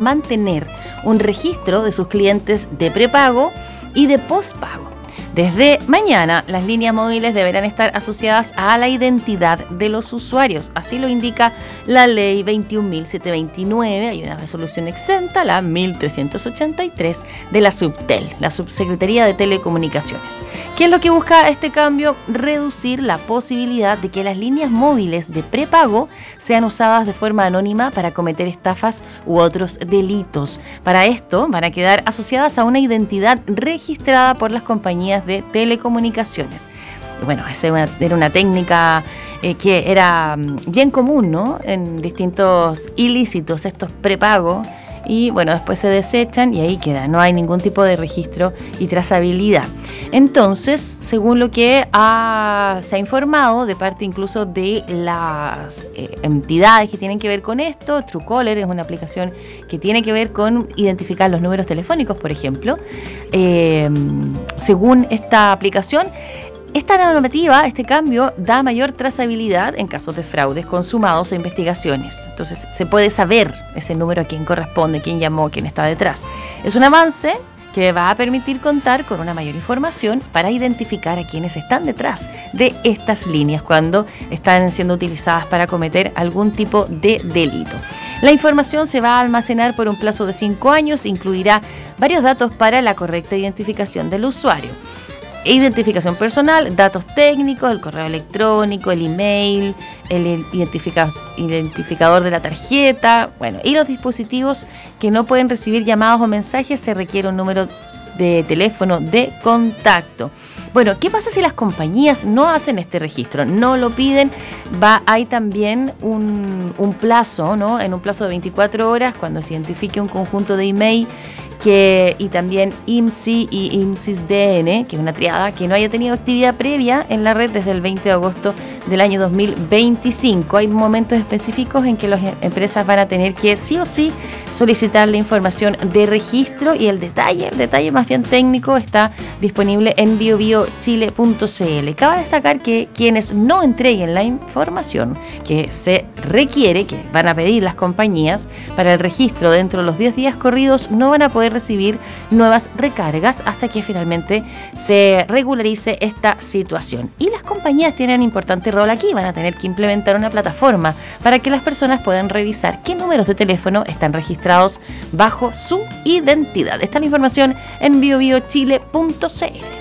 mantener un registro de sus clientes de prepago y de postpago. Desde mañana, las líneas móviles deberán estar asociadas a la identidad de los usuarios. Así lo indica la ley 21.729. Hay una resolución exenta, la 1.383 de la Subtel, la Subsecretaría de Telecomunicaciones. ¿Qué es lo que busca este cambio? Reducir la posibilidad de que las líneas móviles de prepago sean usadas de forma anónima para cometer estafas u otros delitos. Para esto, van a quedar asociadas a una identidad registrada por las compañías de telecomunicaciones. Bueno, esa era una técnica que era bien común, ¿no?, en distintos ilícitos, estos prepagos, y bueno, después se desechan y ahí queda, no hay ningún tipo de registro y trazabilidad. Entonces, según lo que se ha informado de parte incluso de las entidades que tienen que ver con esto, Truecaller es una aplicación que tiene que ver con identificar los números telefónicos, por ejemplo. Según esta aplicación, esta normativa, este cambio, da mayor trazabilidad en casos de fraudes consumados o investigaciones. Entonces, se puede saber ese número a quién corresponde, quién llamó, quién está detrás. Es un avance que va a permitir contar con una mayor información para identificar a quienes están detrás de estas líneas cuando están siendo utilizadas para cometer algún tipo de delito. La información se va a almacenar por un plazo de 5 años, incluirá varios datos para la correcta identificación del usuario. Identificación personal, datos técnicos, el correo electrónico, el email, el identificador de la tarjeta, bueno, y los dispositivos que no pueden recibir llamados o mensajes, se requiere un número de teléfono de contacto. Bueno, ¿qué pasa si las compañías no hacen este registro? No lo piden. Hay también un plazo, ¿no? En un plazo de 24 horas, cuando se identifique un conjunto de email y también IMSI y IMSIS-DN, que es una triada, que no haya tenido actividad previa en la red desde el 20 de agosto del año 2025. Hay momentos específicos en que las empresas van a tener que sí o sí solicitar la información de registro, y el detalle más bien técnico está disponible en biobiochile.cl. Cabe destacar que quienes no entreguen la información que se requiere, que van a pedir las compañías para el registro dentro de los 10 días corridos, no van a poder recibir nuevas recargas hasta que finalmente se regularice esta situación. Y las compañías tienen un importante rol aquí, van a tener que implementar una plataforma para que las personas puedan revisar qué números de teléfono están registrados bajo su identidad. Está la información en biobiochile.cl.